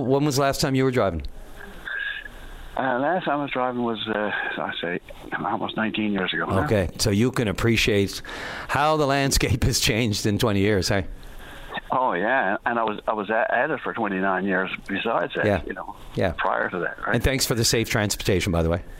when was the last time you were driving? Last time I was driving was, I say, almost 19 years ago. Okay, so you can appreciate how the landscape has changed in 20 years, hey? Oh yeah, and I was at it for 29 years. Besides that, prior to that, right? And thanks for the safe transportation, by the way.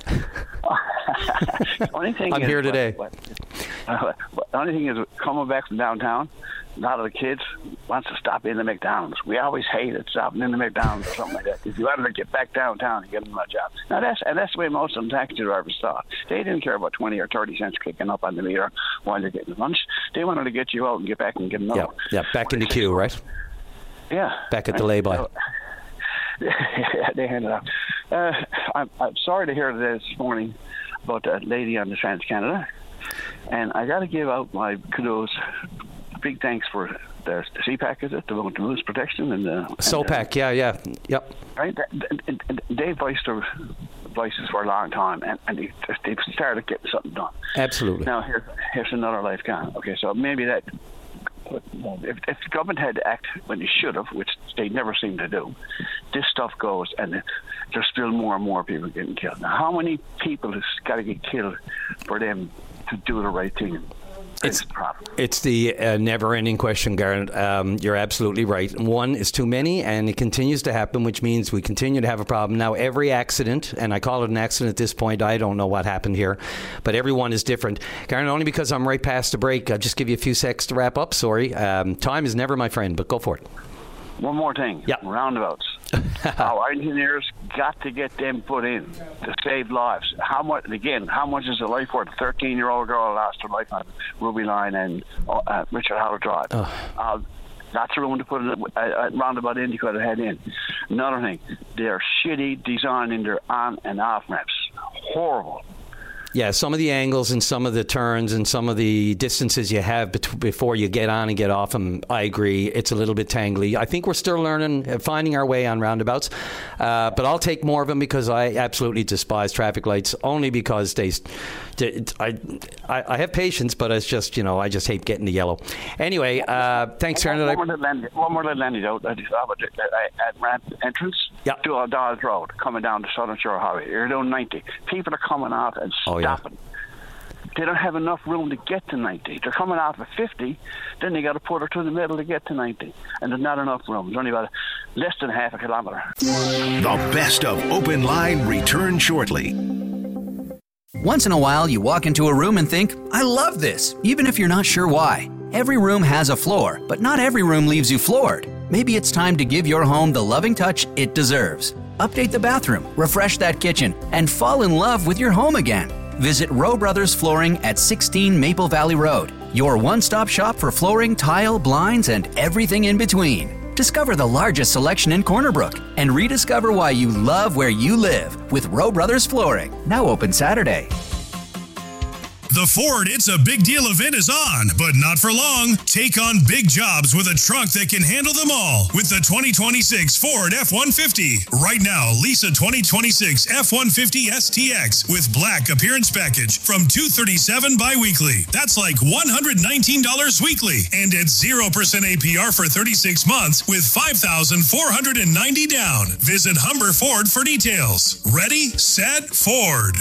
Only thing I'm here today. The only thing is, coming back from downtown, a lot of the kids wants to stop in the McDonald's. We always hated stopping in the McDonald's or something like that. If you wanted to get back downtown and get them a job. Now that's the way most of them taxi drivers thought. They didn't care about 20 or 30 cents clicking up on the meter while you're getting lunch. They wanted to get you out and get back and get another one. Yeah, back in the queue, right? Yeah. Back at the lay-by. So, they handed out. I'm sorry to hear this morning about that lady on the TransCanada, and I got to give out my kudos. Big thanks for the CPAC, is it? The Moose Protection and the SOPAC, yep. Right, they voiced their voices for a long time, and they started getting something done. Absolutely. Now here's another life gone. Okay, so maybe that. If the government had to act when they should have, which they never seem to do, this stuff goes, and there's still more and more people getting killed. Now, how many people has got to get killed for them to do the right thing? It's the never-ending question, Garrett. You're absolutely right. One is too many, and it continues to happen, which means we continue to have a problem. Now, every accident, and I call it an accident at this point, I don't know what happened here, but everyone is different. Garrett, only because I'm right past the break, I'll just give you a few seconds to wrap up. Sorry. Time is never my friend, but go for it. One more thing. Yeah. Roundabouts. Our engineers got to get them put in to save lives. How much is a life worth? A 13-year-old girl lost her life on Ruby Line and Richard Howell Drive. Lots of room to put a roundabout in. You could have had in. Another thing, they're shitty design in their on and off ramps. Horrible. Yeah, some of the angles and some of the turns and some of the distances you have before you get on and get off them, I agree, it's a little bit tangly. I think we're still learning, finding our way on roundabouts. But I'll take more of them because I absolutely despise traffic lights, only because I have patience, but it's just, I just hate getting the yellow. Anyway, thanks, Aaron. One more little anecdote. At ramp entrance to O'Donnell's Road, coming down the Southern Shore Highway. You're doing 90. People are coming off and stopping. They don't have enough room to get to 90. They're coming off at 50, then they got to put her to the middle to get to 90. And there's not enough room. There's only about less than half a kilometre. The best of Open Line returns shortly. Once in a while, you walk into a room and think, I love this, even if you're not sure why. Every room has a floor, but not every room leaves you floored. Maybe it's time to give your home the loving touch it deserves. Update the bathroom, refresh that kitchen, and fall in love with your home again. Visit Rowe Brothers Flooring at 16 Maple Valley Road, your one-stop shop for flooring, tile, blinds, and everything in between. Discover the largest selection in Corner Brook and rediscover why you love where you live with Rowe Brothers Flooring. Now open Saturday. The Ford It's a Big Deal event is on, but not for long. Take on big jobs with a truck that can handle them all with the 2026 Ford F-150. Right now, lease a 2026 F-150 STX with black appearance package from $237 bi-weekly. That's like $119 weekly, and at 0% APR for 36 months with $5,490 down. Visit Humber Ford for details. Ready, set, Ford.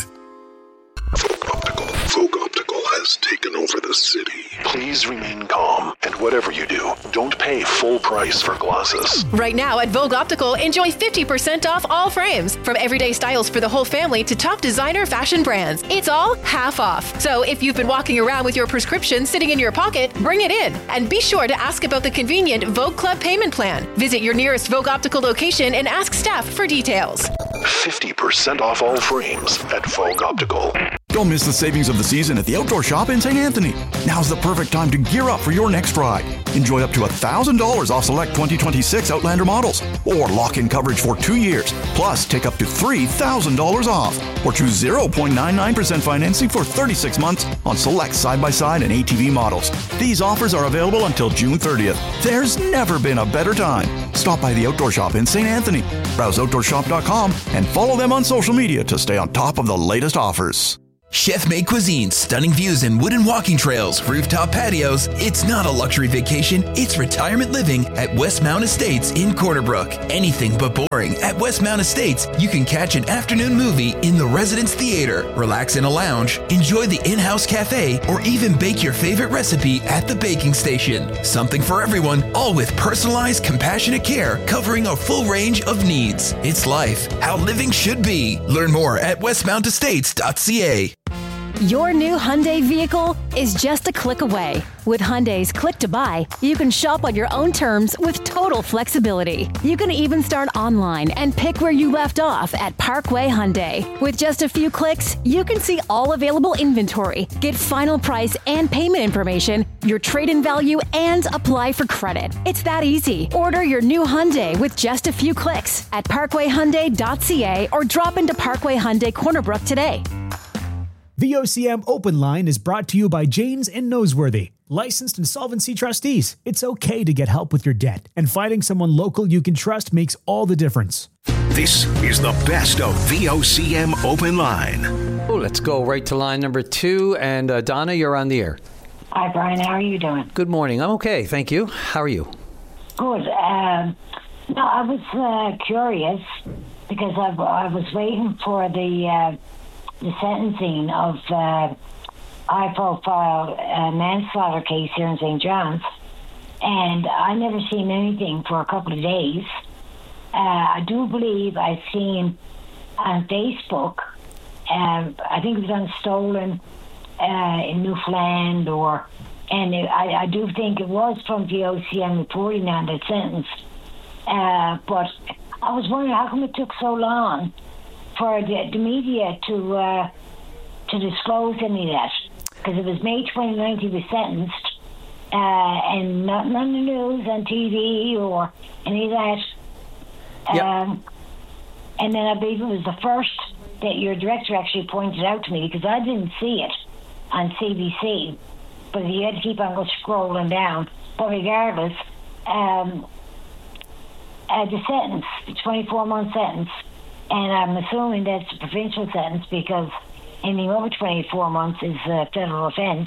Folk Optical has taken over the city. Please remain calm, and whatever you do, don't pay full price for glasses. Right now at Vogue Optical, enjoy 50% off all frames. From everyday styles for the whole family to top designer fashion brands. It's all half off. So if you've been walking around with your prescription sitting in your pocket, bring it in. And be sure to ask about the convenient Vogue Club payment plan. Visit your nearest Vogue Optical location and ask staff for details. 50% off all frames at Vogue Optical. Don't miss the savings of the season at the Outdoor Shop in St. Anthony. Now's the perfect time to gear up for your next ride. Enjoy up to $1,000 off select 2026 Outlander models, or lock in coverage for 2 years. Plus, take up to $3,000 off, or choose 0.99% financing for 36 months on select side-by-side and ATV models. These offers are available until June 30th. There's never been a better time. Stop by the Outdoor Shop in St. Anthony. Browse outdoorshop.com and follow them on social media to stay on top of the latest offers. Chef-made cuisine, stunning views and wooden walking trails, rooftop patios. It's not a luxury vacation, it's retirement living at Westmount Estates in Corner Brook. Anything but boring. At Westmount Estates, you can catch an afternoon movie in the Residence Theater, relax in a lounge, enjoy the in-house cafe, or even bake your favorite recipe at the baking station. Something for everyone, all with personalized, compassionate care covering a full range of needs. It's life, how living should be. Learn more at westmountestates.ca. Your new Hyundai vehicle is just a click away. With Hyundai's Click to Buy, you can shop on your own terms with total flexibility. You can even start online and pick where you left off at Parkway Hyundai. With just a few clicks, you can see all available inventory, get final price and payment information, your trade-in value, and apply for credit. It's that easy. Order your new Hyundai with just a few clicks at parkwayhyundai.ca or drop into Parkway Hyundai Corner Brook today. The OCM Open Line is brought to you by Janes and Noseworthy, licensed insolvency trustees. It's okay to get help with your debt, and finding someone local you can trust makes all the difference. This is the best of VOCM Open Line. Oh, let's go right to line number 2. And Donna, you're on the air. Hi, Brian. How are you doing? Good morning. I'm okay. Thank you. How are you? Good. No, I was curious because I was waiting for the sentencing of high-profile manslaughter case here in St. John's, and I never seen anything for a couple of days. I do believe I've seen on Facebook, I think it was on Stolen in Newfoundland, I do think it was from the OCM reporting on that sentence. But I was wondering how come it took so long for the media to disclose any of that, because it was May 29th he was sentenced, and none of the news on TV or any of that. Yep. And then I believe it was the first that your director actually pointed out to me, because I didn't see it on CBC, but you had to keep on scrolling down. But regardless, the sentence, the 24-month sentence, and I'm assuming that's a provincial sentence because anything over 24 months is a federal offence.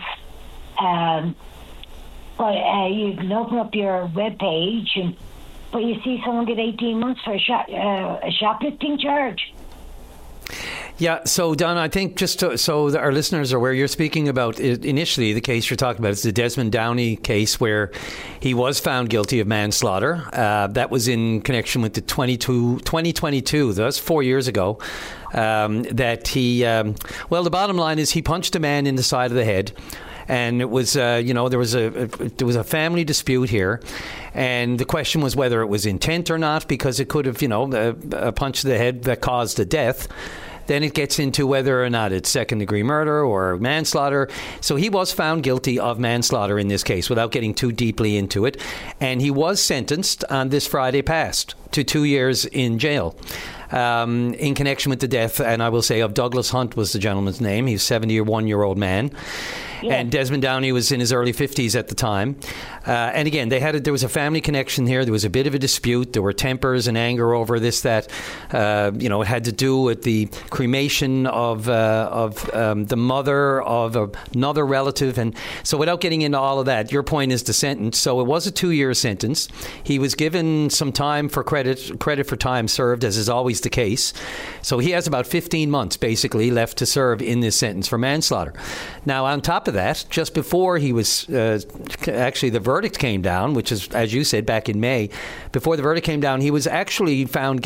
But you can open up your web page, but you see someone get 18 months for a shoplifting charge. Yeah, so Donna, I think just so our listeners are aware, you're speaking about initially the case you're talking about. It's the Desmond Downey case where he was found guilty of manslaughter. That was in connection with the 2022. That was 4 years ago. That he, the bottom line is he punched a man in the side of the head. And it was, there was a family dispute here, and the question was whether it was intent or not, because it could have, a punch to the head that caused the death. Then it gets into whether or not it's second-degree murder or manslaughter. So he was found guilty of manslaughter in this case, without getting too deeply into it. And he was sentenced on this Friday past to 2 years in jail. In connection with the death, and I will say, of Douglas Hunt was the gentleman's name. He's a 71-year-old man. Yeah. And Desmond Downey was in his early 50s at the time. And again, there was a family connection here. There was a bit of a dispute. There were tempers and anger over this, that. It had to do with the cremation of the mother of another relative. And so without getting into all of that, your point is the sentence. So it was a 2-year sentence. He was given some time for credit for time served, as is always the case. So he has about 15 months, basically, left to serve in this sentence for manslaughter. Now, on top of that, just before he was actually the verdict came down, which is, as you said, back in May, before the verdict came down, he was actually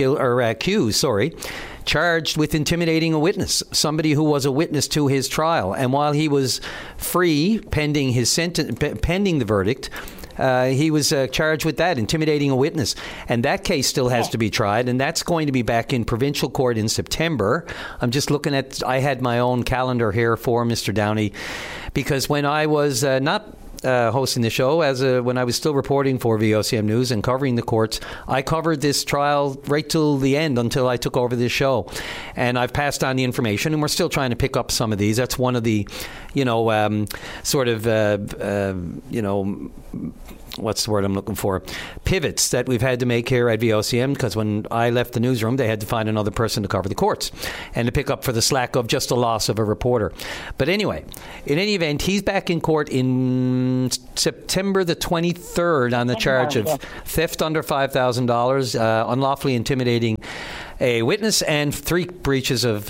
charged with intimidating a witness, somebody who was a witness to his trial. And while he was free pending his sentence, pending the verdict, he was charged with that, intimidating a witness. And that case still has to be tried, and that's going to be back in provincial court in September. I'm just looking at, I had my own calendar here for Mr. Downey, because when I was not hosting the show, when I was still reporting for VOCM News and covering the courts, I covered this trial right till the end, until I took over this show. And I've passed on the information, and we're still trying to pick up some of these. That's one of the, what's the word I'm looking for? Pivots that we've had to make here at VOCM, because when I left the newsroom, they had to find another person to cover the courts and to pick up for the slack of just the loss of a reporter. But anyway, in any event, he's back in court in September the 23rd on the charge of theft under $5,000, unlawfully intimidating a witness, and three breaches of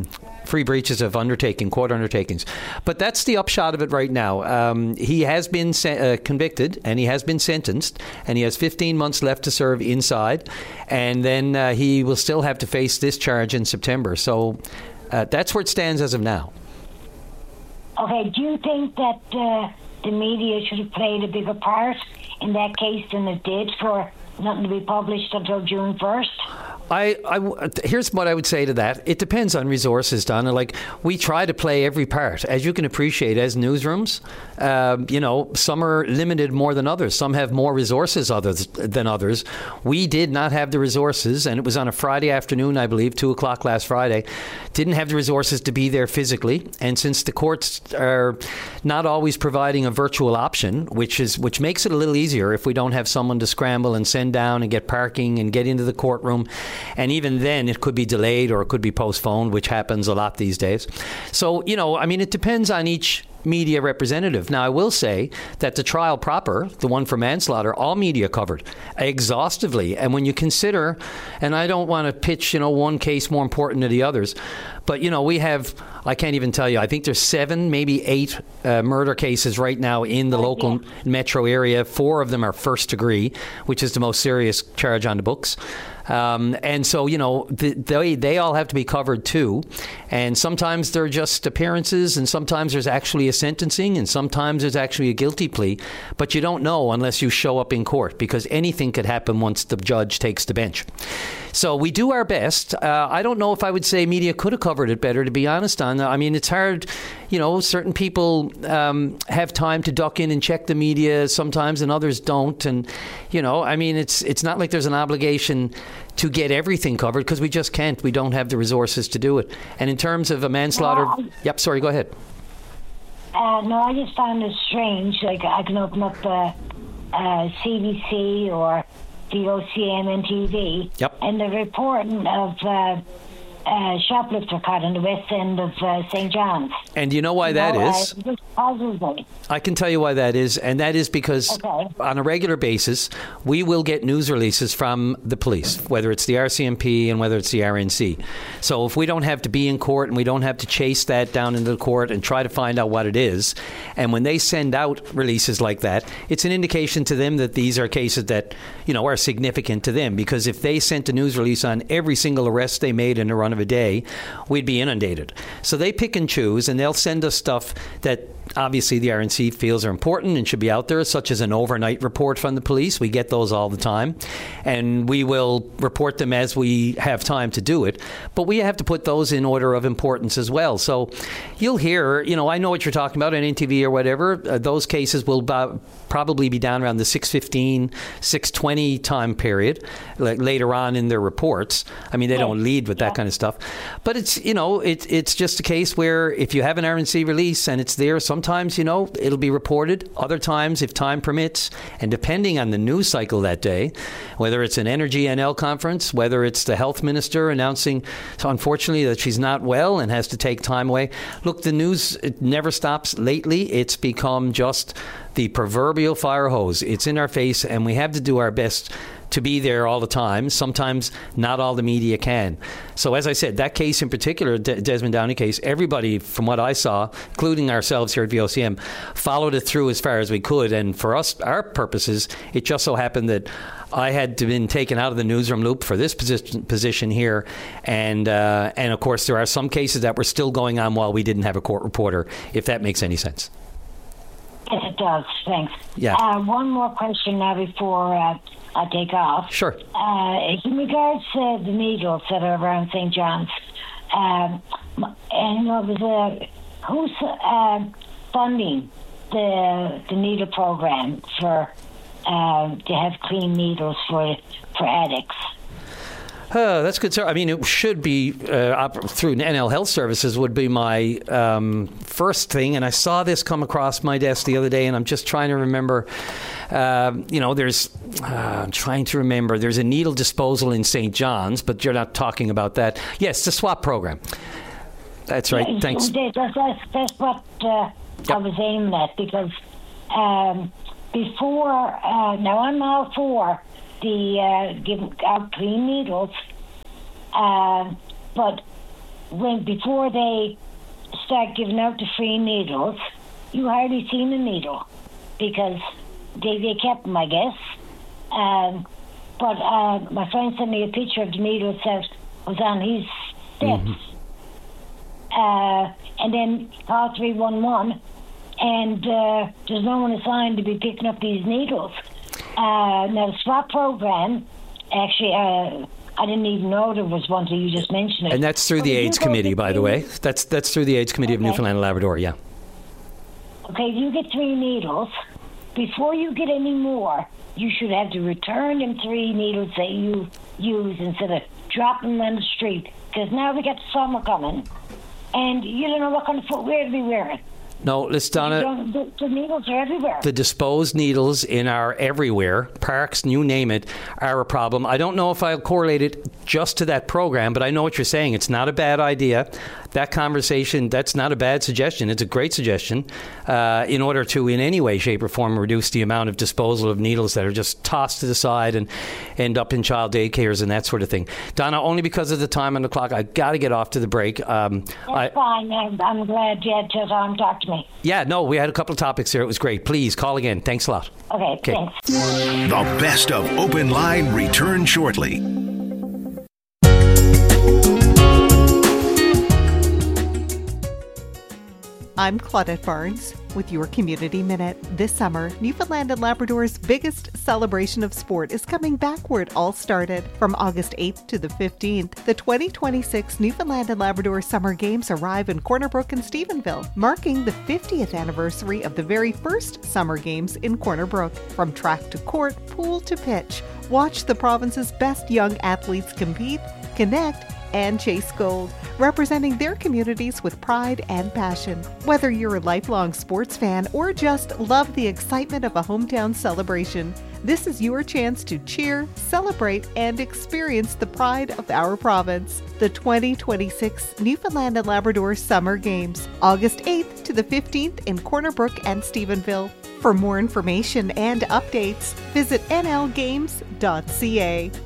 court undertakings. But that's the upshot of it right now. He has been convicted, and he has been sentenced, and he has 15 months left to serve inside, and then he will still have to face this charge in September. So that's where it stands as of now. Okay, do you think that the media should have played a bigger part in that case than it did for nothing to be published until June 1st? Here's what I would say to that. It depends on resources, Donna. Like, we try to play every part. As you can appreciate, as newsrooms, some are limited more than others. Some have more resources than others. We did not have the resources, and it was on a Friday afternoon, I believe, 2 o'clock last Friday. Didn't have the resources to be there physically. And since the courts are not always providing a virtual option, which makes it a little easier if we don't have someone to scramble and send down and get parking and get into the courtroom. And even then, it could be delayed or it could be postponed, which happens a lot these days. So, it depends on each media representative. Now, I will say that the trial proper, the one for manslaughter, all media covered exhaustively. And when you consider, and I don't want to pitch, one case more important than the others, but, we have, I can't even tell you, I think there's 7, maybe 8 murder cases right now in the local metro area. 4 of them are first degree, which is the most serious charge on the books. And so, they all have to be covered too. And sometimes they're just appearances, and sometimes there's actually a sentencing, and sometimes there's actually a guilty plea. But you don't know unless you show up in court, because anything could happen once the judge takes the bench. So we do our best. I don't know if I would say media could have covered it better, to be honest. It's hard. Certain people have time to duck in and check the media sometimes, and others don't. And, it's not like there's an obligation to get everything covered, because we just can't. We don't have the resources to do it. And in terms of a manslaughter... Yep, sorry, go ahead. No, I just found it strange. Like, I can open up CBC or the OCM and TV, yep, and they're reporting of shoplifter caught in the west end of St. John's. And do you know why that is? I can tell you why that is, and that is because on a regular basis, we will get news releases from the police, whether it's the RCMP and whether it's the RNC. So if we don't have to be in court and we don't have to chase that down into the court and try to find out what it is, and when they send out releases like that, it's an indication to them that these are cases that, are significant to them, because if they sent a news release on every single arrest they made in a run of a day, we'd be inundated. So they pick and choose, and they'll send us stuff that obviously the RNC feels are important and should be out there, such as an overnight report from the police. We get those all the time, and we will report them as we have time to do it. But we have to put those in order of importance as well. So you'll hear, I know what you're talking about on NTV or whatever. Those cases will probably be down around the 6:15, 6:20 time period, like later on in their reports. They don't lead with that kind of stuff. But it's, it's just a case where if you have an RNC release and it's there, sometimes, it'll be reported. Other times, if time permits, and depending on the news cycle that day, whether it's an Energy NL conference, whether it's the health minister announcing, unfortunately, that she's not well and has to take time away. Look, the news, it never stops lately. It's become just the proverbial fire hose. It's in our face, and we have to do our best to be there all the time. Sometimes not all the media can. So as I said, that case in particular, Desmond Downey case, everybody, from what I saw, including ourselves here at VOCM, followed it through as far as we could. And for us, our purposes, it just so happened that I had been taken out of the newsroom loop for this position here. And of course, there are some cases that were still going on while we didn't have a court reporter, if that makes any sense. Yes, it does. Thanks. Yeah. One more question now before I take off. Sure. In regards to the needles that are around St. John's, who's funding the needle program to have clean needles for addicts? That's good, sir. I mean, it should be through NL Health Services would be my first thing. And I saw this come across my desk the other day, and I'm just trying to remember. I'm trying to remember. There's a needle disposal in St. John's, but you're not talking about that. Yes, the swap program. That's right. Yeah, Thanks. That's what I was aiming at, because before, now I'm all for the giving out clean needles, but before they start giving out the free needles, you hardly seen a needle, because they kept them, I guess. But my friend sent me a picture of the needles that was on his steps. And then call 311, and there's no one assigned to be picking up these needles. Now, the swap program, actually, I didn't even know there was one, so you just mentioned it. And that's through the AIDS Committee, by the way. That's through the AIDS Committee of Newfoundland and Labrador, yeah. Okay, if you get 3 needles, before you get any more, you should have to return them 3 needles that you use instead of dropping them on the street. Because now we got the summer coming, and you don't know what kind of footwear to be wearing. No, let's Donna. The needles are everywhere. The disposed needles in our everywhere, parks, you name it, are a problem. I don't know if I'll correlate it just to that program, but I know what you're saying. It's not a bad idea. That conversation, that's not a bad suggestion. It's a great suggestion in order to, in any way, shape, or form, reduce the amount of disposal of needles that are just tossed to the side and end up in child daycares and that sort of thing. Donna, only because of the time on the clock, I've got to get off to the break. That's fine. I'm glad you had time to talk to me. Yeah, no, we had a couple of topics here. It was great. Please call again. Thanks a lot. Okay. Thanks. The best of Open Line return shortly. I'm Claudette Barnes with your Community Minute. This summer, Newfoundland and Labrador's biggest celebration of sport is coming back where it all started. From August 8th to the 15th, the 2026 Newfoundland and Labrador Summer Games arrive in Corner Brook and Stephenville, marking the 50th anniversary of the very first Summer Games in Corner Brook. From track to court, pool to pitch, watch the province's best young athletes compete, connect, and chase gold, representing their communities with pride and passion. Whether you're a lifelong sports fan or just love the excitement of a hometown celebration, this is your chance to cheer, celebrate, and experience the pride of our province. The 2026 Newfoundland and Labrador Summer Games, August 8th to the 15th in Corner Brook and Stephenville. For more information and updates, visit nlgames.ca.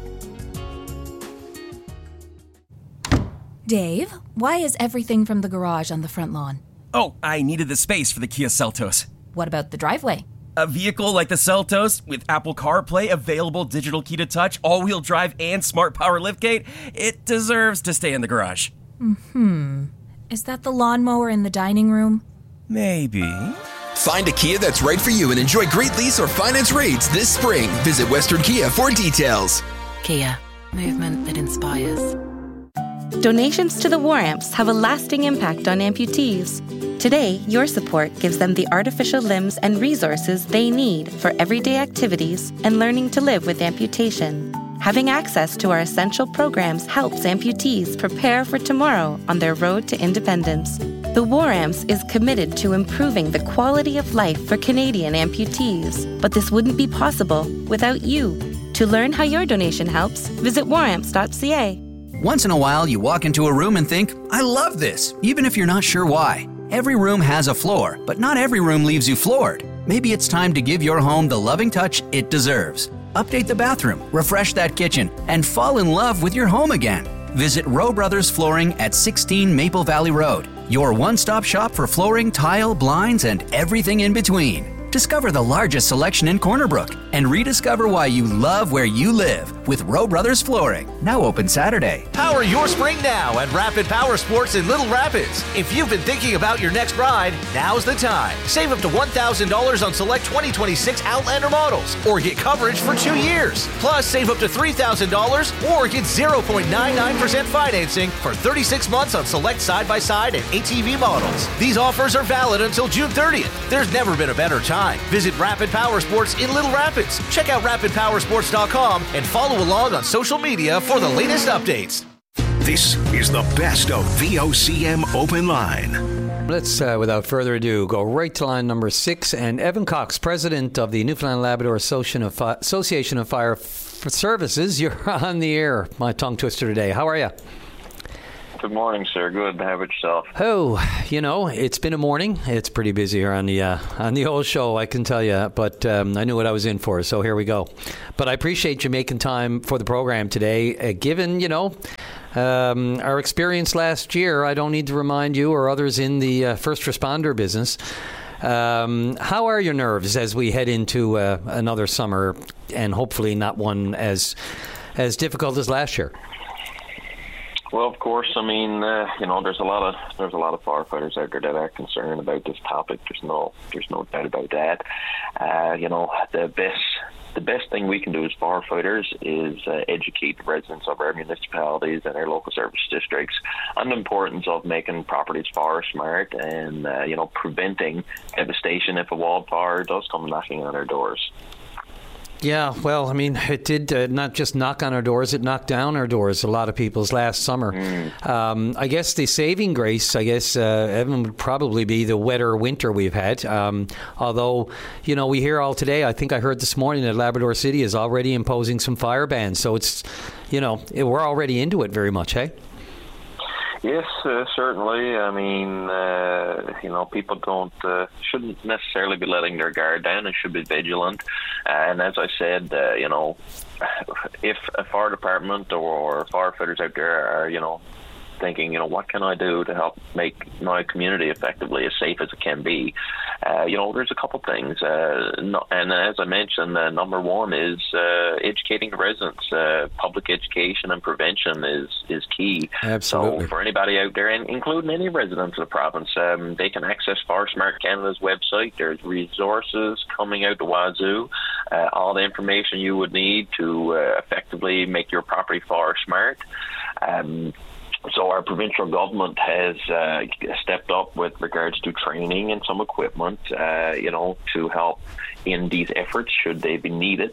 Dave, why is everything from the garage on the front lawn? Oh, I needed the space for the Kia Seltos. What about the driveway? A vehicle like the Seltos, with Apple CarPlay, available digital key to touch, all-wheel drive, and smart power liftgate, it deserves to stay in the garage. Is that the lawnmower in the dining room? Maybe. Find a Kia that's right for you and enjoy great lease or finance rates this spring. Visit Western Kia for details. Kia, movement that inspires. Donations to the War Amps have a lasting impact on amputees. Today, your support gives them the artificial limbs and resources they need for everyday activities and learning to live with amputation. Having access to our essential programs helps amputees prepare for tomorrow on their road to independence. The War Amps is committed to improving the quality of life for Canadian amputees, but this wouldn't be possible without you. To learn how your donation helps, visit waramps.ca. Once in a while, you walk into a room and think, I love this, even if you're not sure why. Every room has a floor, but not every room leaves you floored. Maybe it's time to give your home the loving touch it deserves. Update the bathroom, refresh that kitchen, and fall in love with your home again. Visit Rowe Brothers Flooring at 16 Maple Valley Road, your one-stop shop for flooring, tile, blinds, and everything in between. Discover the largest selection in Corner Brook and rediscover why you love where you live with Rowe Brothers Flooring. Now open Saturday. Power your spring now at Rapid Power Sports in Little Rapids. If you've been thinking about your next ride, now's the time. Save up to $1,000 on select 2026 Outlander models or get coverage for 2 years. Plus, save up to $3,000 or get 0.99% financing for 36 months on select side-by-side and ATV models. These offers are valid until June 30th. There's never been a better time. Visit Rapid Power Sports in Little Rapids Rapids. Check out RapidPowersports.com and follow along on social media for the latest updates. This is the best of VOCM Open Line. Let's, without further ado, go right to line number 6. And Evan Cox, president of the Newfoundland Labrador Association of Fire Services, you're on the air. My tongue twister today. How are you? Good morning, sir. Good. How about yourself? Oh, it's been a morning. It's pretty busy here on the old show, I can tell you. But I knew what I was in for, so here we go. But I appreciate you making time for the program today. Given, our experience last year, I don't need to remind you or others in the first responder business. How are your nerves as we head into another summer, and hopefully not one as difficult as last year? Well, of course. I mean, there's a lot of firefighters out there that are concerned about this topic. There's no doubt about that. The best thing we can do as firefighters is educate the residents of our municipalities and our local service districts on the importance of making properties fire smart and preventing devastation if a wildfire does come knocking on our doors. Yeah, well, I mean, it did not just knock on our doors, it knocked down our doors, a lot of people's last summer. I guess the saving grace, Evan, would probably be the wetter winter we've had. Although, we hear all today, I think I heard this morning that Labrador City is already imposing some fire bans. So it's, we're already into it very much, hey? Yes, certainly. I mean, people shouldn't necessarily be letting their guard down and should be vigilant. And as I said, if a fire department or firefighters out there are, thinking, what can I do to help make my community effectively as safe as it can be? There's a couple things. And as I mentioned, number one is educating the residents. Public education and prevention is key. Absolutely. So for anybody out there, and including any residents of the province, they can access Fire Smart Canada's website. There's resources coming out the wazoo, all the information you would need to effectively make your property fire smart. So our provincial government has stepped up with regards to training and some equipment, to help in these efforts should they be needed.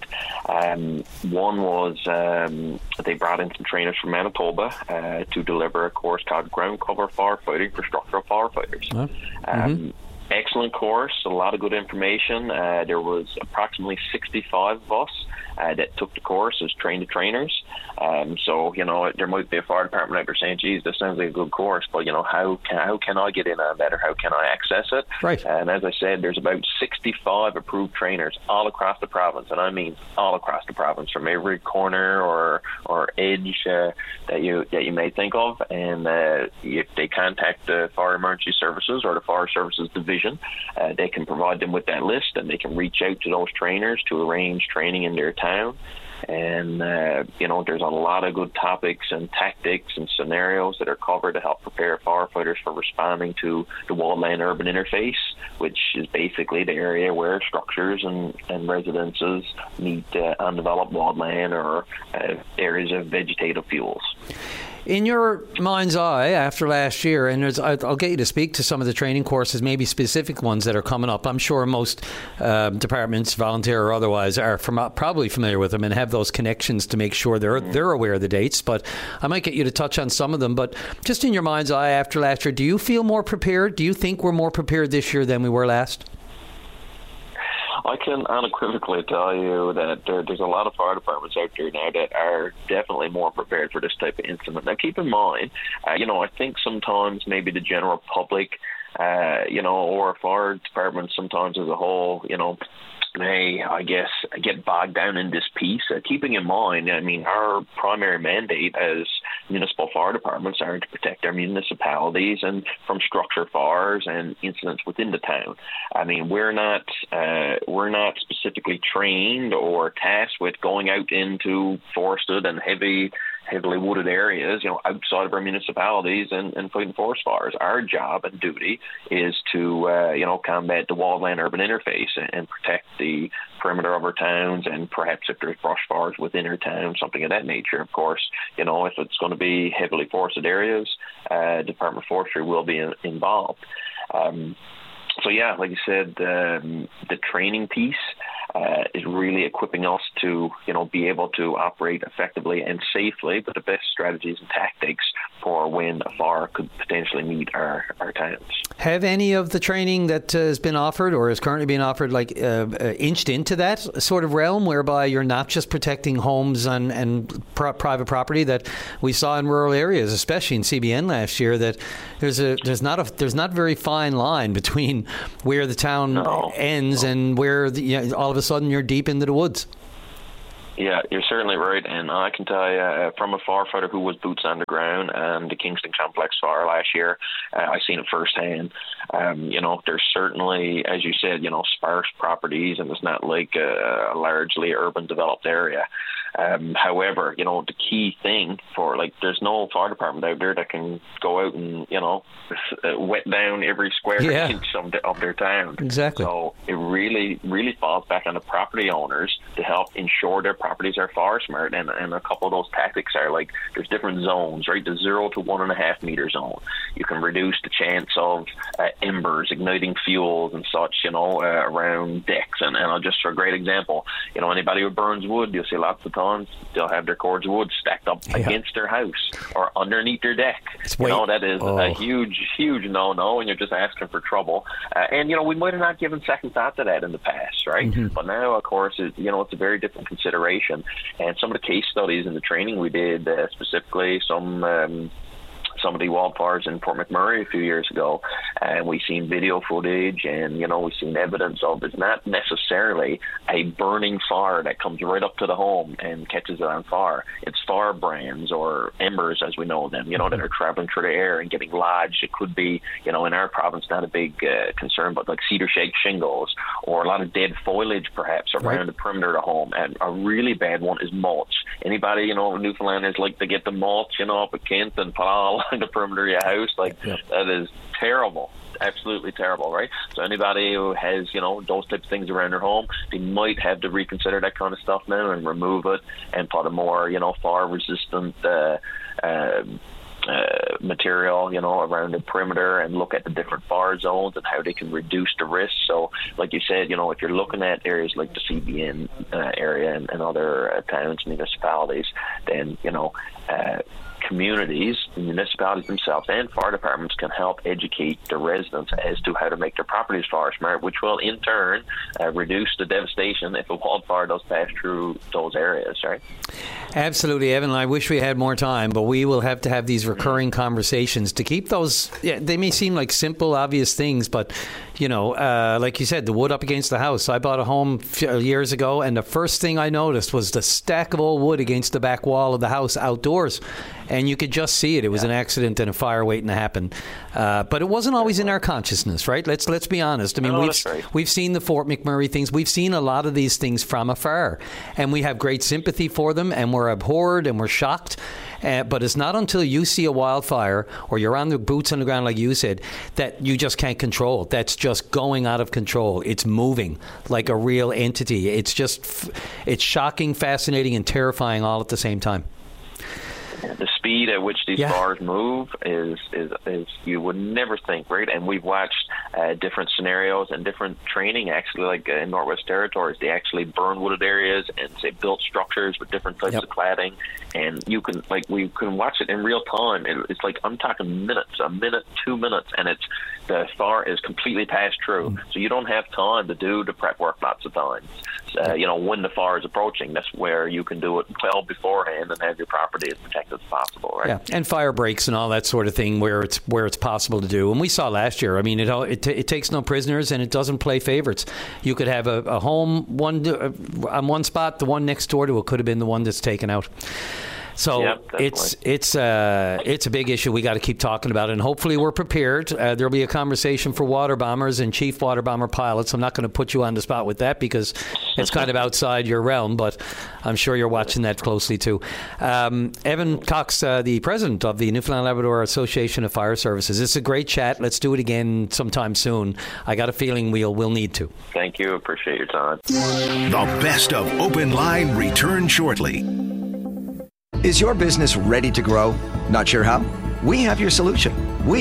One was they brought in some trainers from Manitoba to deliver a course called Ground Cover Firefighting for Structural Firefighters. Excellent course, a lot of good information. There was approximately 65 of us that took the course as trainers. So, there might be a fire department out there saying, geez, this sounds like a good course, but, how can I get in on that, or how can I access it? Right. And as I said, there's about 65 approved trainers all across the province, and I mean all across the province, from every corner or edge that you may think of. And if they contact the Fire Emergency Services or the Fire Services Division, they can provide them with that list, and they can reach out to those trainers to arrange training in their town. And, there's a lot of good topics and tactics and scenarios that are covered to help prepare firefighters for responding to the wildland-urban interface, which is basically the area where structures and residences meet undeveloped wildland or areas of vegetative fuels. In your mind's eye, after last year, and I'll get you to speak to some of the training courses, maybe specific ones that are coming up. I'm sure most departments, volunteer or otherwise, are probably familiar with them and have those connections to make sure they're aware of the dates. But I might get you to touch on some of them. But just in your mind's eye, after last year, do you feel more prepared? Do you think we're more prepared this year than we were last? I can unequivocally tell you that there's a lot of fire departments out there now that are definitely more prepared for this type of incident. Now, keep in mind, I think sometimes maybe the general public, or fire departments sometimes as a whole, may, I guess, get bogged down in this piece. Keeping in mind, our primary mandate as municipal fire departments are to protect our municipalities and from structure fires and incidents within the town. We're not specifically trained or tasked with going out into forested and heavily wooded areas, outside of our municipalities and fighting forest fires. Our job and duty is to, combat the wildland-urban interface and protect the perimeter of our towns, and perhaps if there's brush fires within our town, something of that nature. Of course, if it's going to be heavily forested areas, Department of Forestry will be involved. So yeah, like you said, the training piece, is really equipping us to, be able to operate effectively and safely, but the best strategies and tactics for when a fire could potentially meet our towns. Have any of the training that has been offered or is currently being offered inched into that sort of realm whereby you're not just protecting homes and private property that we saw in rural areas, especially in CBN last year, that there's not a very fine line between where the town ends and where all of a sudden you're deep into the woods? Yeah, you're certainly right, and I can tell you from a firefighter who was boots on the ground and the Kingston Complex fire last year, I've seen it firsthand. There's certainly, as you said, sparse properties, and it's not like a largely urban developed area. However, the key thing for, there's no fire department out there that can go out and, wet down every square inch of their town. Exactly. So it really, really falls back on the property owners to help ensure their properties are fire smart. And a couple of those tactics are there's different zones, right? The 0 to 1.5 meter zone. You can reduce the chance of embers, igniting fuels and such, around decks. And just for a great example, anybody who burns wood, you'll see lots of times they'll have their cords of wood stacked up against their house or underneath their deck. That is a huge no-no, and you're just asking for trouble. And we might have not given second thought to that in the past, right? Mm-hmm. But now, of course, it's a very different consideration. And some of the case studies in the training we did, specifically some of the wildfires in Port McMurray a few years ago, and we've seen video footage, and we've seen evidence of it's not necessarily a burning fire that comes right up to the home and catches it on fire. It's firebrands or embers, as we know them, that are traveling through the air and getting lodged. It could be, in our province, not a big concern, but like cedar shake shingles or a lot of dead foliage perhaps around the perimeter of the home. And a really bad one is mulch. Anybody, Newfoundlanders like to get the mulch, up at Kent and put all along the perimeter of your house, that is terrible. Absolutely terrible, right? So anybody who has, those types of things around their home, they might have to reconsider that kind of stuff now and remove it and put a more, fire-resistant material, around the perimeter and look at the different fire zones and how they can reduce the risk. So, like you said, if you're looking at areas like the CBN area and other towns, municipalities, then, communities, municipalities themselves, and fire departments can help educate the residents as to how to make their properties fire smart, which will in turn reduce the devastation if a wildfire does pass through those areas, right? Absolutely, Evan. I wish we had more time, but we will have to have these recurring conversations to keep those. Yeah, they may seem like simple, obvious things, but like you said, the wood up against the house. I bought a home years ago, and the first thing I noticed was the stack of old wood against the back wall of the house outdoors. And you could just see it. It was an accident and a fire waiting to happen. But it wasn't always in our consciousness, right? Let's be honest. I mean, we've seen the Fort McMurray things. We've seen a lot of these things from afar. And we have great sympathy for them, and we're abhorred and we're shocked. But it's not until you see a wildfire or you're on the boots on the ground, like you said, that you just can't control. That's just going out of control. It's moving like a real entity. It's shocking, fascinating, and terrifying all at the same time. The speed at which these fires move is you would never think, right? And we've watched different scenarios and different training, actually, like in Northwest Territories, they actually burn wooded areas and say built structures with different types of cladding, and we can watch it in real time. It's like, I'm talking minutes, a minute, 2 minutes, and the fire is completely passed through. So you don't have time to do the prep work lots of times. When the fire is approaching, that's where you can do it well beforehand and have your property as protected as possible, right? Yeah, and fire breaks and all that sort of thing where it's possible to do. And we saw last year, I mean, it takes no prisoners and it doesn't play favorites. You could have a home on one spot, the one next door to it could have been the one that's taken out. So it's a big issue. We got to keep talking about it, and hopefully we're prepared. There'll be a conversation for water bombers and chief water bomber pilots. I'm not going to put you on the spot with that because it's kind of outside your realm, but I'm sure you're watching that closely too. Evan Cox, the president of the Newfoundland Labrador Association of Fire Services. It's a great chat. Let's do it again sometime soon. I got a feeling we'll need to. Thank you. Appreciate your time. The best of Open Line returns shortly. Is your business ready to grow? Not sure how? We have your solution. We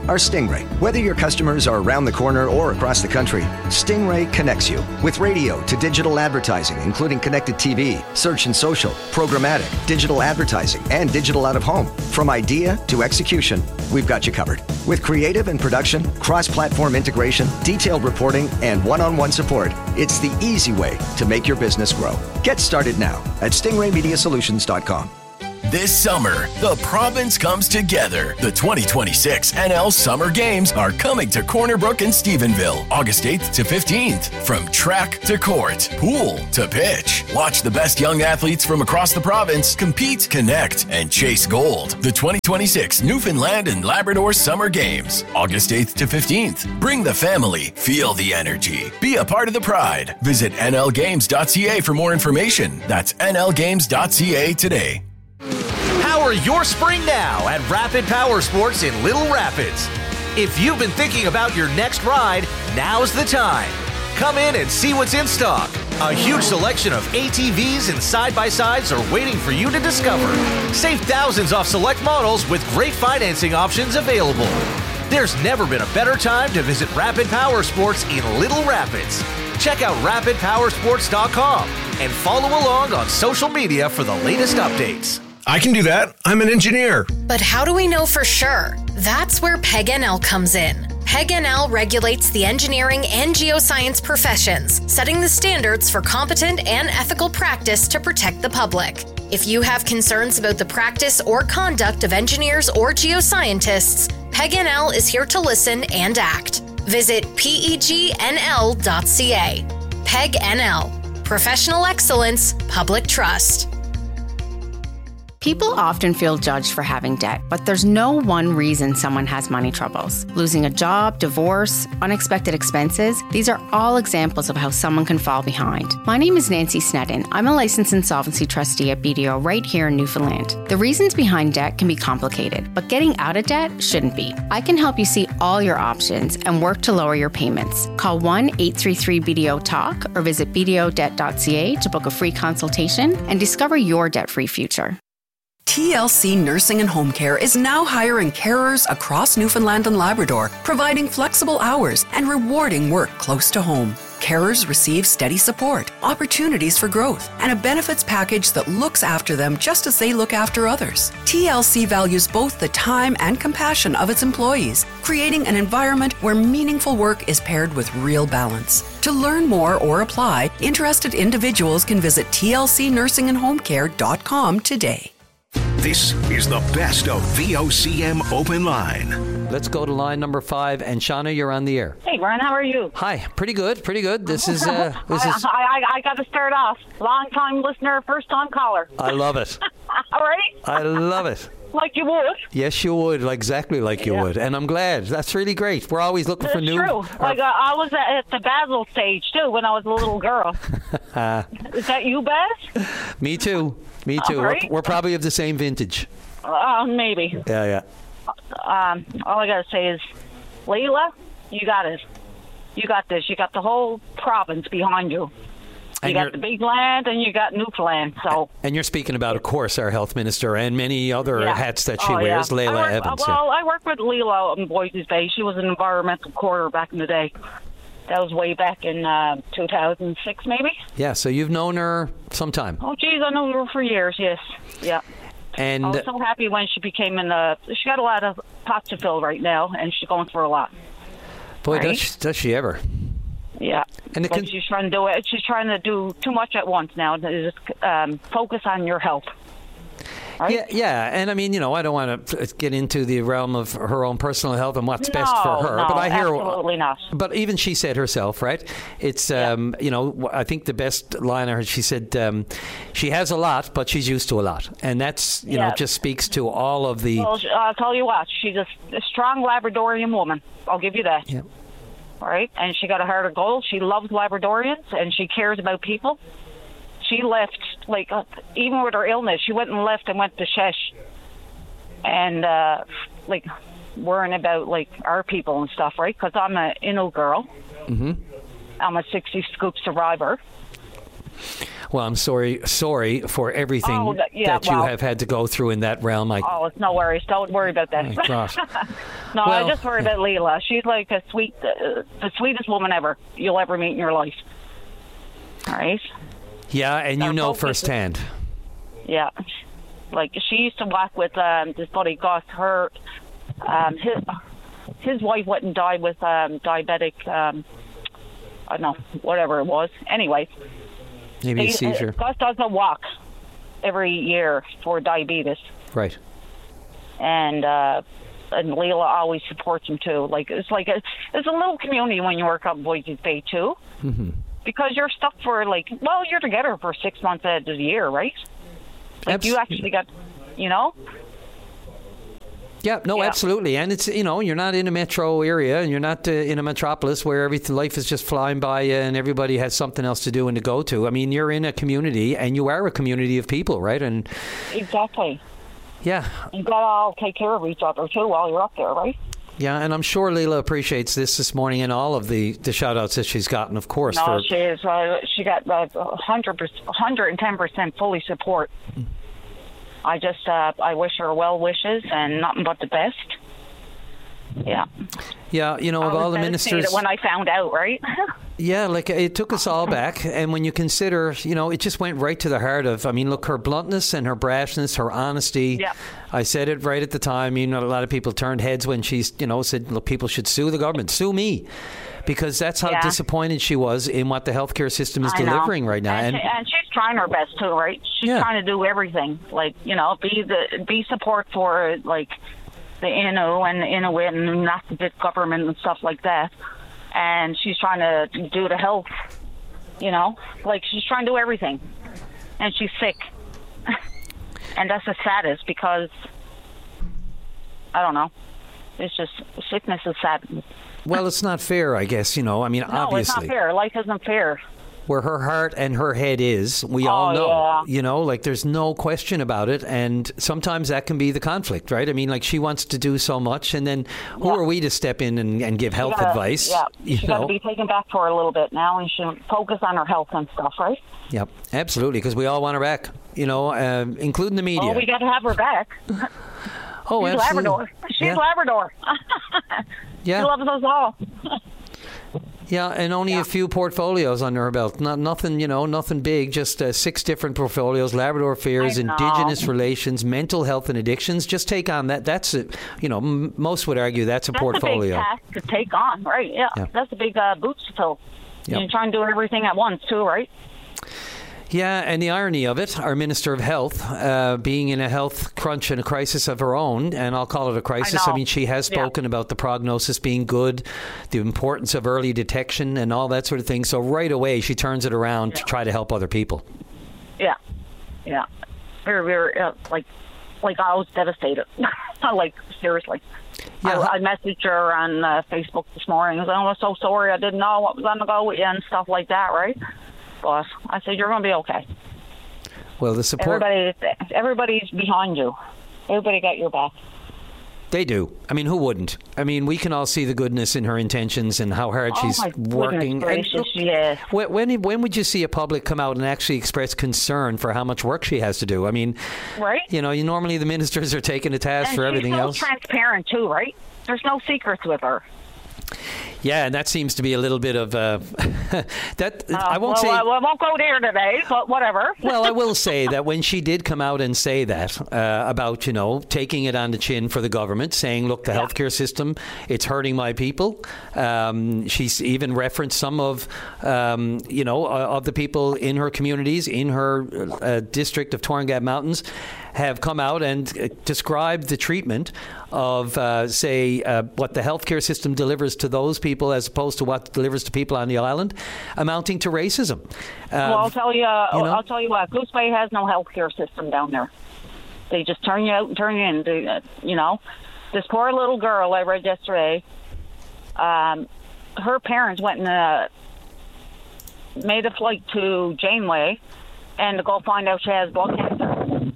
Our Stingray. Whether your customers are around the corner or across the country, Stingray connects you with radio to digital advertising, including connected TV, search and social, programmatic, digital advertising, and digital out of home. From idea to execution, we've got you covered. With creative and production, cross-platform integration, detailed reporting, and one-on-one support, it's the easy way to make your business grow. Get started now at stingraymediasolutions.com. This summer, the province comes together. The 2026 NL Summer Games are coming to Corner Brook and Stephenville, August 8th to 15th. From track to court, pool to pitch. Watch the best young athletes from across the province compete, connect, and chase gold. The 2026 Newfoundland and Labrador Summer Games, August 8th to 15th. Bring the family, feel the energy. Be a part of the pride. Visit nlgames.ca for more information. That's nlgames.ca today. Power your spring now at Rapid Power Sports in Little Rapids. If you've been thinking about your next ride, now's the time. Come in and see what's in stock. A huge selection of ATVs and side-by-sides are waiting for you to discover. Save thousands off select models with great financing options available. There's never been a better time to visit Rapid Power Sports in Little Rapids. Check out rapidpowersports.com and follow along on social media for the latest updates. I can do that. I'm an engineer. But how do we know for sure? That's where PEG-NL comes in. PEG-NL regulates the engineering and geoscience professions, setting the standards for competent and ethical practice to protect the public. If you have concerns about the practice or conduct of engineers or geoscientists, PEG-NL is here to listen and act. Visit pegnl.ca. PEG-NL. Professional excellence, public trust. People often feel judged for having debt, but there's no one reason someone has money troubles. Losing a job, divorce, unexpected expenses, these are all examples of how someone can fall behind. My name is Nancy Snedden. I'm a licensed insolvency trustee at BDO right here in Newfoundland. The reasons behind debt can be complicated, but getting out of debt shouldn't be. I can help you see all your options and work to lower your payments. Call 1-833-BDO-TALK or visit bdodebt.ca to book a free consultation and discover your debt-free future. TLC Nursing and Home Care is now hiring carers across Newfoundland and Labrador, providing flexible hours and rewarding work close to home. Carers receive steady support, opportunities for growth, and a benefits package that looks after them just as they look after others. TLC values both the time and compassion of its employees, creating an environment where meaningful work is paired with real balance. To learn more or apply, interested individuals can visit tlcnursingandhomecare.com today. This is the best of VOCM Open Line. Let's go to line number 5. And Shauna, you're on the air. Hey, Brian, how are you? Hi, pretty good, pretty good. This is. I got to start off. Long-time listener, first-time caller. I love it. All right? I love it. Like you would. Yes, you would. Exactly like you would. And I'm glad. That's really great. We're always looking for new. True. Like I was at the Basil stage, too, when I was a little girl. Is that you, Baz? Me too. Me too. Right. We're probably of the same vintage. Maybe. Yeah. All I got to say is, Leila, you got it. You got this. You got the whole province behind you. You got the big land and you got Newfoundland. So. And you're speaking about, of course, our health minister and many other hats that she wears, Leila Evans. I worked with Leila in Boise Bay. She was an environmental quarter back in the day. That was way back in 2006, maybe. Yeah, so you've known her some time. Oh, geez, I know her for years, yes. Yeah. And I was so happy when she became she got a lot of pots to fill right now, and she's going through a lot. Boy, right? does she ever. Yeah. And she's trying to do it. She's trying to do too much at once now. Just focus on your health. Right? Yeah, and I mean, I don't want to get into the realm of her own personal health and what's best for her. But I hear absolutely not. But even she said herself, right? It's I think the best line I heard, she said, she has a lot, but she's used to a lot, and that's just speaks to all of the. Well, I'll tell you what, she's a strong Labradorian woman. I'll give you that. Yeah. All right, and she got a heart of gold. She loves Labradorians, and she cares about people. She left, even with her illness, she went and went to Shesh and, worrying about, our people and stuff, right? Because I'm an Innu girl. Mm-hmm. I'm a 60 Scoop survivor. Well, I'm sorry for everything that you have had to go through in that realm. It's no worries. Don't worry about that. My gosh. No, Well, I just worry about Leela. She's like the sweetest woman ever you'll ever meet in your life. All right? Yeah, and you know firsthand. Yeah. Like, she used to walk with this buddy Gus. His wife went and died with diabetic, I don't know, whatever it was. Anyway. Maybe a seizure. Gus doesn't walk every year for diabetes. Right. And Leela always supports him too. Like, it's a little community when you work up in Voisey's Bay too. Mm-hmm. Because you're stuck for you're together for 6 months out of the year, right? Like, you actually got, Yeah, no, absolutely. And it's, you're not in a metro area and you're not in a metropolis where life is just flying by you and everybody has something else to do and to go to. I mean, you're in a community and you are a community of people, right? And exactly. Yeah. You got to all take care of each other too while you're up there, right? Yeah, and I'm sure Leela appreciates this morning and all of the shout-outs that she's gotten, of course. No, she is. She got 110% fully support. I just, I wish her well wishes and nothing but the best. Yeah. Yeah, of all the ministers. When I found out, right? Yeah, it took us all back. And when you consider, it just went right to the heart of, look, her bluntness and her brashness, her honesty. Yeah. I said it right at the time. A lot of people turned heads when she, said, look, people should sue the government, sue me. Because that's how disappointed she was in what the healthcare system is delivering right now. And she's trying her best too, right? She's trying to do everything. Be support for, the Innu and the Inuit and not the big government and stuff like that. And she's trying to do the health, she's trying to do everything. And she's sick. And that's the saddest because, I don't know, it's just, sickness is sad. Well, it's not fair, I guess, No, obviously. it's not fair. Life isn't fair. Where her heart and her head is, we all know. There's no question about it. And sometimes that can be the conflict, right? She wants to do so much, and then who are we to step in and give health advice? Yeah, she's got to be taken back for a little bit now, and she should focus on her health and stuff, right? Yep, absolutely, because we all want her back, including the media. Oh, we got to have her back. Oh, She's absolutely. Labrador. She's Labrador. Yeah. She loves us all. Yeah, and only a few portfolios under her belt. Nothing, nothing big. Just 6 different portfolios: Labrador Affairs, Indigenous Relations, Mental Health and Addictions. Just take on that. That's a, most would argue that's a portfolio. That's a big task to take on, right? Yeah. That's a big boots to fill. Yep. You're trying to do everything at once too, right? Yeah, and the irony of it, our Minister of Health being in a health crunch and a crisis of her own, and I'll call it a crisis. She has spoken about the prognosis being good, the importance of early detection and all that sort of thing. So right away, she turns it around to try to help other people. Yeah. Yeah. Very, very, I was devastated. Seriously. Yeah. I messaged her on Facebook this morning. I said, I'm so sorry. I didn't know what was going to go with you and stuff like that, right? But I said, you're going to be okay. Well, the support... Everybody's behind you. Everybody got your back. They do. Who wouldn't? We can all see the goodness in her intentions and how hard she's working. Gracious, yes. When would you see a public come out and actually express concern for how much work she has to do? Right? Normally the ministers are taken to task for everything else. She's so transparent too, right? There's no secrets with her. Yeah, and that seems to be a little bit of that. I won't say. I won't go there today, but whatever. Well, I will say that when she did come out and say that about taking it on the chin for the government, saying, "Look, the healthcare system, it's hurting my people." She's even referenced some of of the people in her communities, in her district of Torringab Mountains, have come out and described the treatment of, what the healthcare system delivers to those people as opposed to what delivers to people on the island, amounting to racism. Well, I'll tell you. I'll tell you what. Goose Bay has no healthcare system down there. They just turn you out and turn you in. This poor little girl I read yesterday. Her parents went and made a flight to Janeway, and to go find out she has blood cancer.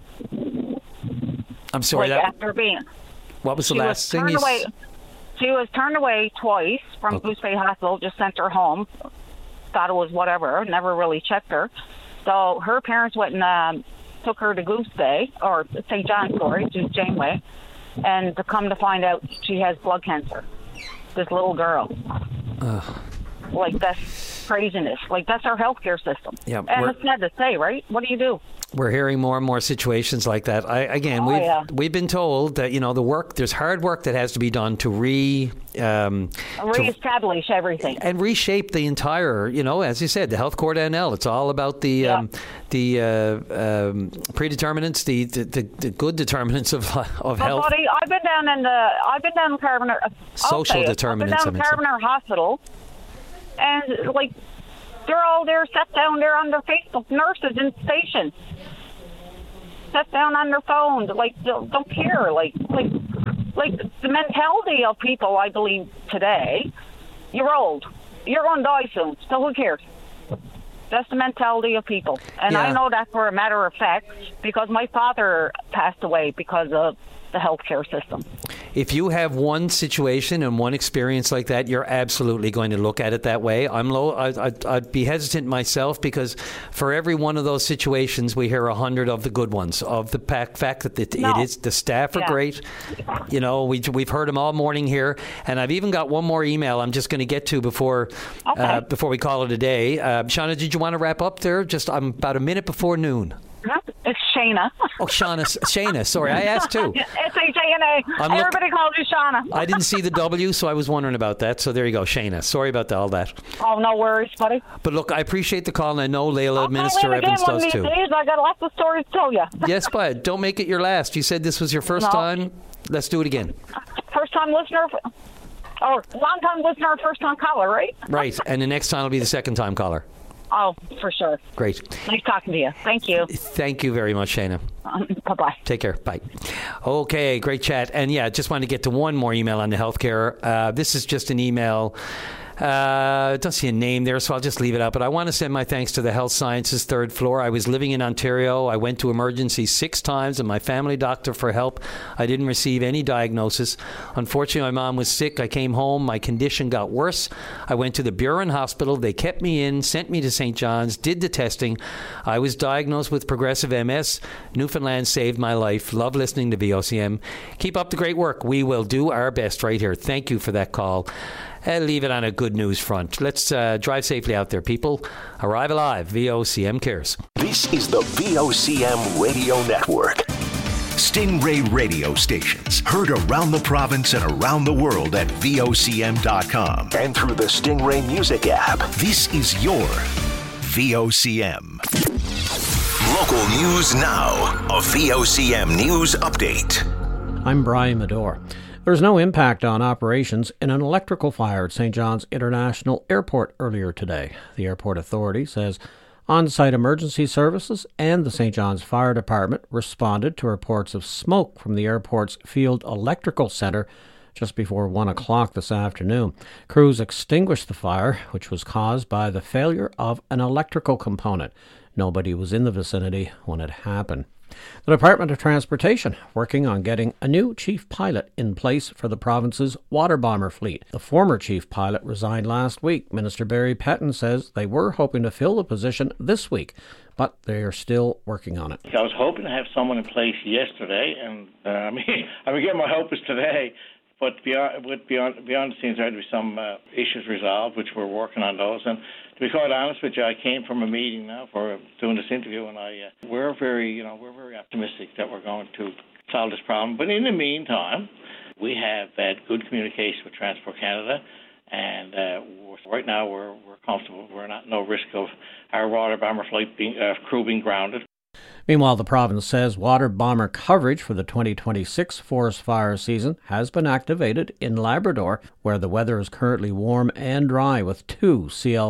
I'm sorry. After being, what was the last thing? She was turned away twice from Goose Bay Hospital. Just sent her home. Thought it was whatever. Never really checked her. So her parents went and took her to Goose Bay or St. John's, to Janeway, And to come to find out she has blood cancer. This little girl. Like, that's craziness. Like, that's our healthcare system. Yeah, and it's sad to say, right? What do you do? We're hearing more and more situations like that. We've been told that, there's hard work that has to be done to reestablish everything and reshape the entire, as you said, the health court NL. It's all about the predeterminants, the good determinants of health. Buddy, I've been down in Carbonear. Social determinants. I've been down in Carbonear Hospital, and like they're all there, sat down there on their Facebook. Nurses in station, sat down on their phones, like don't care, like the mentality of people. I believe today, you're old, you're going to die soon, so who cares? That's the mentality of people. And I know that for a matter of fact because my father passed away because of the healthcare system. If you have one situation and one experience like that, you're absolutely going to look at it that way. I'd be hesitant myself because for every one of those situations, we hear 100 of the good ones, of the fact that it is the staff are great. We've heard them all morning here, and I've even got one more email I'm just going to get to before we call it a day. Shauna, did you want to wrap up there? I'm about a minute before noon. It's Shayna. Oh, Shayna. Sorry, I asked too. S-H-A-N-A. Everybody calls you Shauna. I didn't see the W, so I was wondering about that. So there you go, Shayna. Sorry about all that. Oh, no worries, buddy. But look, I appreciate the call, and I know Layla, Minister Evans does too. Days. I got lots of stories to tell you. Yes, but don't make it your last. You said this was your first time. Let's do it again. First time listener, or long time listener, first time caller, right? Right, and the next time will be the second time caller. Oh, for sure. Great. Nice talking to you. Thank you. Thank you very much, Shayna. Bye-bye. Take care. Bye. Okay, great chat. And just wanted to get to one more email on the healthcare. This is just an email. Don't see a name there, so I'll just leave it up. But I want to send my thanks to the Health Sciences third floor. I was living in Ontario. I went to emergency 6 times and my family doctor for help. I didn't receive any diagnosis. Unfortunately, my mom was sick. I came home. My condition got worse. I went to the Buren Hospital. They kept me in, sent me to St. John's, did the testing. I was diagnosed with progressive MS. Newfoundland saved my life. Love listening to VOCM. Keep up the great work. We will do our best right here. Thank you for that call. Leave it on a good news front. Let's drive safely out there, people. Arrive alive. VOCM cares. This is the VOCM Radio Network. Stingray radio stations heard around the province and around the world at VOCM.com and through the Stingray Music app. This is your VOCM. Local news now. A VOCM news update. I'm Brian Medore. There's no impact on operations in an electrical fire at St. John's International Airport earlier today. The airport authority says on-site emergency services and the St. John's Fire Department responded to reports of smoke from the airport's field electrical center just before 1 o'clock this afternoon. Crews extinguished the fire, which was caused by the failure of an electrical component. Nobody was in the vicinity when it happened. The Department of Transportation working on getting a new chief pilot in place for the province's water bomber fleet. The former chief pilot resigned last week. Minister Barry Petton says they were hoping to fill the position this week, but they are still working on it. I was hoping to have someone in place yesterday, and I would get my hopes today. But beyond the scenes, there had to be some issues resolved, which we're working on those. And to be quite honest with you, I came from a meeting now for doing this interview, and we're very optimistic that we're going to solve this problem. But in the meantime, we have had good communication with Transport Canada, and right now we're comfortable. We're not no risk of our water bomber flight crew being grounded. Meanwhile, the province says water bomber coverage for the 2026 forest fire season has been activated in Labrador, where the weather is currently warm and dry with 2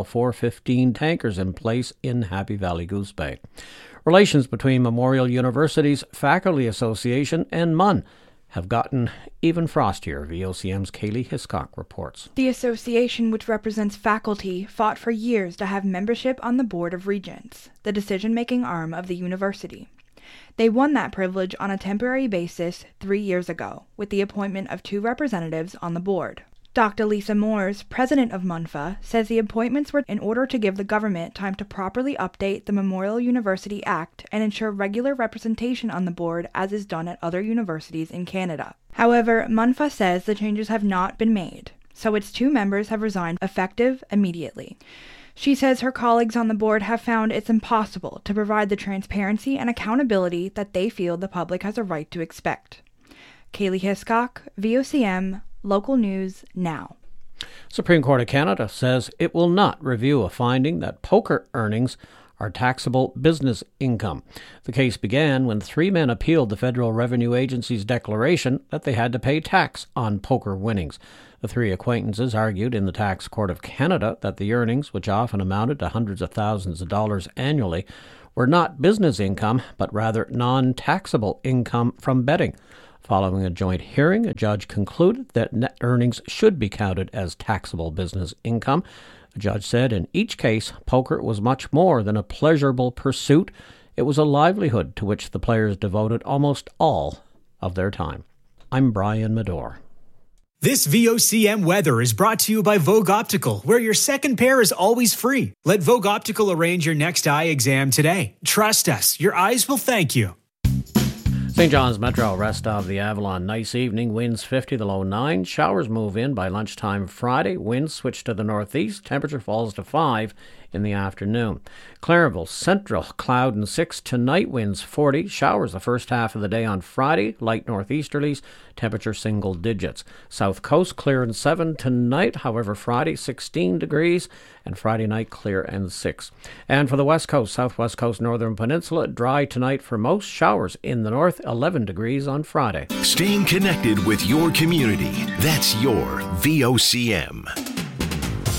CL-415 tankers in place in Happy Valley Goose Bay. Relations between Memorial University's Faculty Association and MUN have gotten even frostier, VOCM's Kaylee Hiscock reports. The association, which represents faculty, fought for years to have membership on the Board of Regents, the decision-making arm of the university. They won that privilege on a temporary basis 3 years ago, with the appointment of 2 representatives on the board. Dr. Lisa Moores, president of MUNFA, says the appointments were in order to give the government time to properly update the Memorial University Act and ensure regular representation on the board as is done at other universities in Canada. However, Munfa says the changes have not been made, so its 2 members have resigned effective immediately. She says her colleagues on the board have found it's impossible to provide the transparency and accountability that they feel the public has a right to expect. Kaylee Hiscock, VOCM, Local News Now. Supreme Court of Canada says it will not review a finding that poker earnings are taxable business income. The case began when 3 men appealed the Federal Revenue Agency's declaration that they had to pay tax on poker winnings. The 3 acquaintances argued in the Tax Court of Canada that the earnings, which often amounted to hundreds of thousands of dollars annually, were not business income, but rather non-taxable income from betting. Following a joint hearing, a judge concluded that net earnings should be counted as taxable business income. The judge said in each case, poker was much more than a pleasurable pursuit. It was a livelihood to which the players devoted almost all of their time. I'm Brian Medore. This VOCM weather is brought to you by Vogue Optical, where your second pair is always free. Let Vogue Optical arrange your next eye exam today. Trust us, your eyes will thank you. St. John's Metro, rest of the Avalon. Nice evening, winds 50, the low 9. Showers move in by lunchtime Friday. Winds switch to the northeast. Temperature falls to 5 in the afternoon. Clarenville, Central, cloud and 6. Tonight, winds 40. Showers the first half of the day on Friday. Light northeasterlies. Temperature single digits. South Coast, clear and 7 tonight. However, Friday, 16 degrees. And Friday night, clear and 6. And for the West Coast, Southwest Coast, Northern Peninsula, dry tonight for most. Showers in the north, 11 degrees on Friday. Staying connected with your community. That's your VOCM.